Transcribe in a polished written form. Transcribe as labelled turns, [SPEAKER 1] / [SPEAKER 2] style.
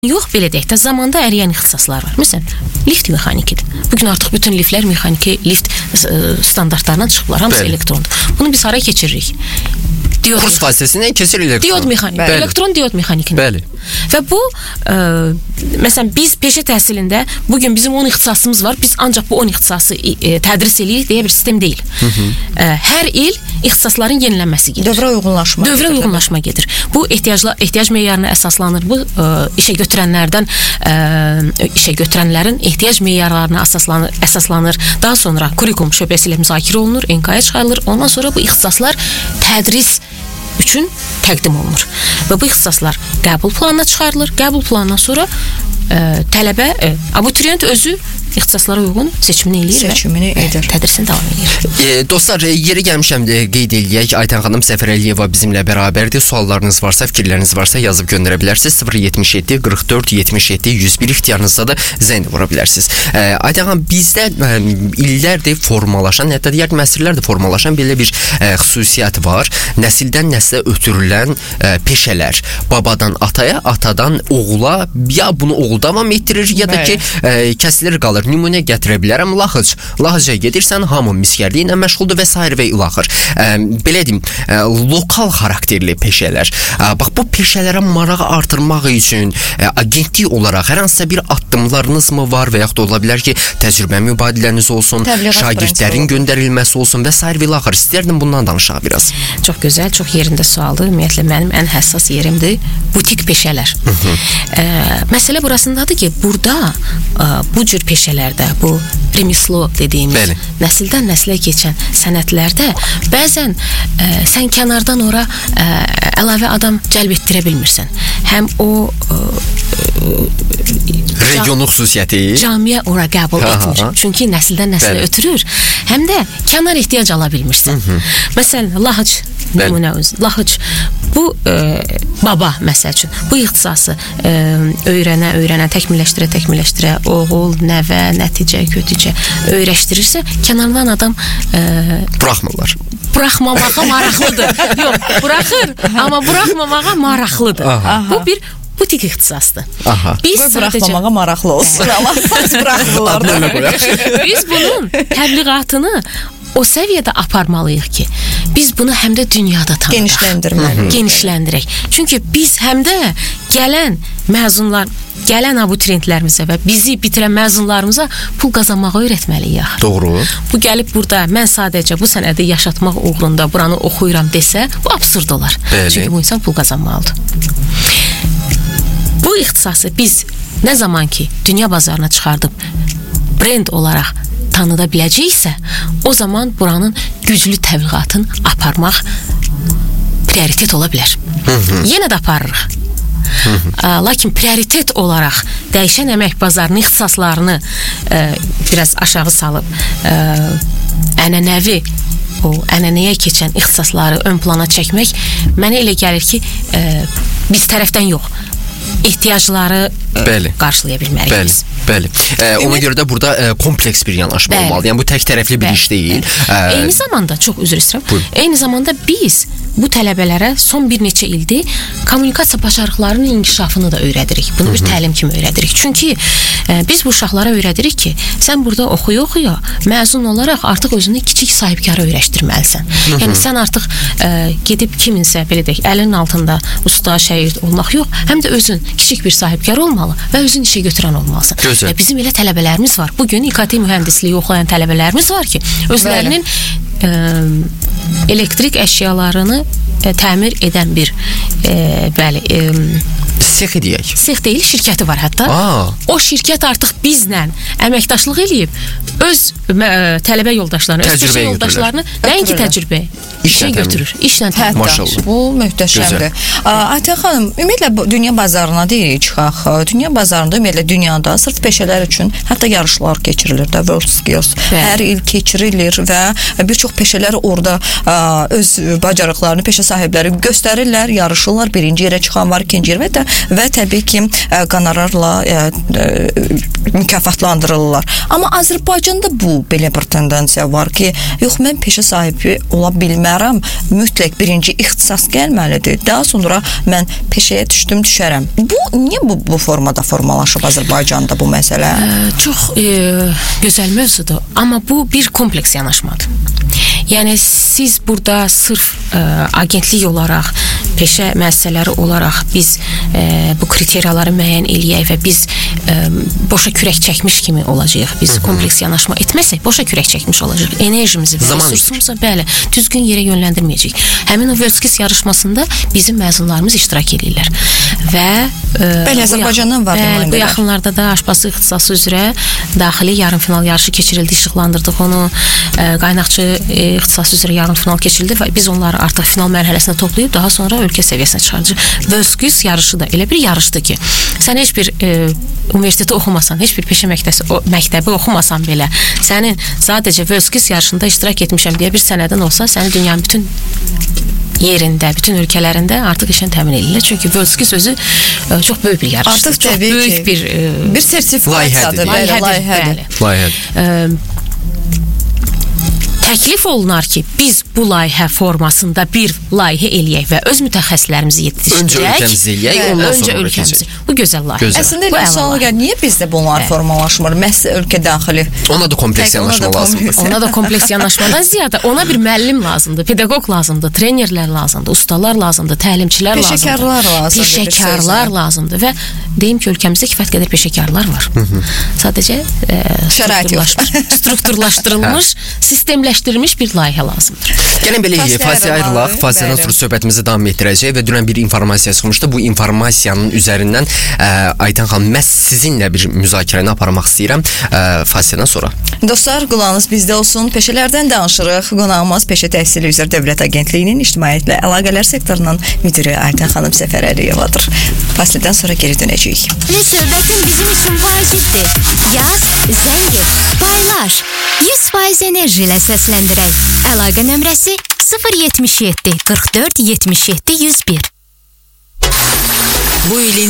[SPEAKER 1] Yox, belə deyək də, zamanda əriyən ixtisaslar var. Məsələn, lift mexanikidir. Bugün artıq bütün liftlər mexaniki lift standartlarından çıxıblar, hamısı elektrondur. Bunu biz hara keçiririk?
[SPEAKER 2] Kurs vasitəsindən keçir elektron.
[SPEAKER 1] Diod mexanik, elektron diod mexanikini.
[SPEAKER 2] Bəli.
[SPEAKER 1] Və bu, məsələn, biz peşə təhsilində bugün bizim 10 ixtisasımız var. Biz ancaq bu 10 ixtisası tədris edirik deyə bir sistem deyil. Hər il ixtisasların yenilənməsi gedir.
[SPEAKER 3] Dövrə uyğunlaşma
[SPEAKER 1] gedir. Bu ehtiyac meyarına əsaslanır. Bu işə götürənlərin ehtiyac meyarlarına əsaslanır. Daha sonra kurikulum şöbəsi ilə müzakirə olunur, NK-ya çıxarılır. Ondan sonra bu ixtisaslar tədris üçün təqdim olunur. Və bu ixtisaslar qəbul planına çıxarılır. Qəbul planından sonra tələbə, abituriyent özü ixtisaslara uyğun seçimini edir. Tədrisini davam edir.
[SPEAKER 2] Dostlar, yeri gəlmişəm qeyd eləyək. Aytən xanım Səfər Əliyeva bizimlə bərabərdir. Suallarınız varsa, fikirləriniz varsa yazıb göndərə bilərsiniz. 077 44 77 101 ixtiyarınızda da zəng vura bilərsiniz. Aytən xanım, bizdə illərdir formalaşan, hətta digər nəsillərdir formalaşan belə bir xüsusiyyət var. Nəsildən nəslə ötürülən peşələr. Babadan ataya, atadan oğula, ya bunu oğul davam etdirir, ya da ki kəsilir qalır. Nümunə gətirə bilərəm, Lahıca gedirsən, hamı miskərliyi ilə məşğuldur və s. və ilaxır. Belə deyim, lokal xarakterli peşələr. Bax, bu peşələrə marağı artırmaq üçün agentlik olaraq hər hansısa bir addımlarınız mı var və yaxud da ola bilər ki, təcrübə mübadiləniz olsun, şagirdlərin göndərilməsi olsun və s. və ilaxır. İstərdim bundan danışaq biraz.
[SPEAKER 1] Çox gözəl, çox yerində sualdır. Ümumiyyətlə, mənim ən həssas yerimdir butik peşələr. Məsələ burasındadır ki, burada bu cür peşələrdə, bu remeslo dediyimiz nəsildən nəslə keçən sənətlərdə bəzən sən kənardan ora əlavə adam cəlb etdirə bilmirsən. Həm o
[SPEAKER 2] regionun xüsusiyyəti
[SPEAKER 1] camiyə ora qəbul etmir. Çünki nəsildən nəslə ötürür. Həm də kənar ehtiyac ala bilmirsən. Məsələn, Lahıc nümunə özü. Lahıc bu baba məsəl üçün bu ixtisası öyrənə, təkmilləşdirə, oğul, nəvə, nəticə, kötücə öyrəşdirirsə, kənardan adam buraxmamağa maraqlıdır. Yox, buraxır, amma buraxmamağa maraqlıdır. Bu bir butik ixtisasdır.
[SPEAKER 3] Biz buraxmamağa maraqlı olsun.
[SPEAKER 1] Biz bunun təbliğatını o səviyyədə aparmalıyıq ki, biz bunu həm də dünyada tanıdaq. Genişləndirək. Çünki biz həm də gələn abituriyentlərimizə və bizi bitirən məzunlarımıza pul qazanmağı öyrətməliyik.
[SPEAKER 2] Doğru.
[SPEAKER 1] Bu gəlib burada mən sadəcə bu sənədi yaşatmaq uğrunda buranı oxuyuram desə, bu absurd olar. Çünki bu insan pul qazanmalıdır. Bu ixtisası biz nə zaman ki dünya bazarına çıxardıb brend olaraq tanıda biləcəksə, o zaman buranın güclü təbliğatını aparmaq prioritet ola bilər. Yenə də aparırıq. Lakin prioritet olaraq dəyişən əmək bazarının ixtisaslarını biraz aşağı salıb ənənəyə keçən ixtisasları ön plana çəkmək mənə elə gəlir ki, biz tərəfdən yox, ehtiyacları qarşılaya bilməliyik.
[SPEAKER 2] Bəli. Ona görə də burada kompleks bir yanaşma olmalı. Yəni bu tək tərəfli bir iş deyil.
[SPEAKER 1] Eyni zamanda, çox üzr istəyirəm, eyni zamanda biz bu tələbələrə son bir neçə ildir kommunikasiya bacarıqlarının inkişafını da öyrədirik. Bunu bir təlim kimi öyrədirik. Çünki biz bu uşaqlara öyrədirik ki, sən burada oxuya, məzun olaraq artıq özünü kiçik sahibkara öyrəşdirməlisən. Yəni sən artıq gedib kiminsə, belə deyək, əlinin altında usta, şəhid olmaq yox, həm də özün kiçik bir sahibkar olmalı və özün işə götürən olmalısan. Bizim elə tələbələrimiz var. Bugün İKT mühəndisliyi oxuyan tələbələrimiz var ki, özlərinin elektrik əşyalarını təmir edən bir
[SPEAKER 2] sex deyək.
[SPEAKER 1] Sex deyil, şirkəti var hətta. O şirkət artıq bizlə əməkdaşlıq eləyib öz tələbə yoldaşlarını, öz peşə yoldaşlarını nəinki təcrübə işə götürür. İşlə
[SPEAKER 2] təmin.
[SPEAKER 3] Bu möhtəşəmdir. Aytən xanım, ümumiyyətlə dünya bazarına deyirik çıxaq. Dünya bazarında ümumiyyətlə dünyada sırf peşələr üçün hətta yarışlar keçirilir də, World Skills. Hər il keçirilir və bir çox çox peşələr orada öz bacarıqlarını peşə sahibləri göstərirlər, yarışırlar, birinci yerə çıxan var, ikinci yerə və təbii ki, qonorarla mükafatlandırırlar. Amma Azərbaycanda bu belə bir tendensiya var ki, yox, mən peşə sahibi ola bilmərəm, mütləq birinci ixtisas gəlməlidir. Daha sonra mən peşəyə düşərəm. Niyə bu formada formalaşıb Azərbaycanda bu məsələ?
[SPEAKER 1] Çox gözəl mövzudur, amma bu bir kompleks yanaşmadır. Yəni siz burada sırf agentlik olaraq, peşə müəssisələri olaraq biz bu kriteriyaları müəyyən eləyək və biz boşa kürək çəkmiş kimi olacağıq. Biz kompleks yanaşma etməsək boşa kürək çəkmiş olacağıq. Enerjimizi, resursumuzu düzgün yerə yönləndirməyəcəyik. Həmin o Völskis yarışmasında bizim məzunlarımız iştirak edirlər. Və
[SPEAKER 3] Azərbaycandan var
[SPEAKER 1] bu yaxınlarda da aşpazlıq ixtisası üzrə daxili yarımfinal yarışı keçirildi, işıqlandırdıq onu. Qaynaqçı ixtisası üzrə yarımfinal keçirildi və biz onları artıq final mərhələsinə toplayıb daha sonra ölkə səviyyəsinə çıxaracağıq. Völskis yarışı da elə bir yarışdır ki, sən heç bir universiteti oxumasan, heç bir peşə məktəbi oxumasan belə, sənin sadəcə Völskis yarışında iştirak etmişəm deyə bir sənədin olsa, səni dünyanın bütün yerində, bütün ölkələrində artıq işin təmin edilir. Çünki Völskis özü çox böyük bir yarışdır.
[SPEAKER 3] Artıq təbii ki, bir sertifikasiyadır.
[SPEAKER 2] Layihədir.
[SPEAKER 1] Təklif olunar ki, biz bu layihə formasında bir layihə eləyək və öz mütəxəssislərimizi yetişdirək.
[SPEAKER 2] Öncə ölkəmizi eləyək, ondan sonra
[SPEAKER 1] ölkəmizi. Bu gözəl layihə.
[SPEAKER 3] Əslində elə sual gəlir, niyə bizdə bunlar formalaşmır? Məhz ölkə daxili.
[SPEAKER 2] Ona da kompleks yanaşma lazımdır.
[SPEAKER 1] Ona da kompleks yanaşmadan ziyadə ona bir müəllim lazımdır, pedaqoq lazımdır, trenerlər lazımdır, ustalar lazımdır, təlimçilər lazımdır. Peşəkarlar lazımdır və deyim ki, ölkəmizdə kifayət qədər peşəkarlar var. Sadəcə strukturlaşdırılmış, sistemləşdirilmiş bir layihə lazımdır.
[SPEAKER 2] Gəlin belə fasilə ayrılaq. Fasilədən sonra söhbətimizi davam etdirəcək və dünən bir informasiya çıxmışdı. Bu informasiyanın üzərindən Aytan xanım, məhz sizinlə bir müzakirəni aparmaq istəyirəm fasilədən sonra.
[SPEAKER 3] Dostlar, qulağınız bizdə olsun. Peşələrdən danışırıq. Qonağımız Peşə Təhsili üzrə Dövlət Agentliyinin İctimaiyyətlə Əlaqələr sektorunun müdiri Aytan xanım Səfərəliyevadır. Fasilədən sonra geri dönəcəyik.
[SPEAKER 4] Söhbətin bizim üçün vacibdir. Yaz, zəng et, paylaş. 100% enerji ilə səsləndirək. Əlaqə nömrəsi 077 44 77 101.
[SPEAKER 5] Bu ilin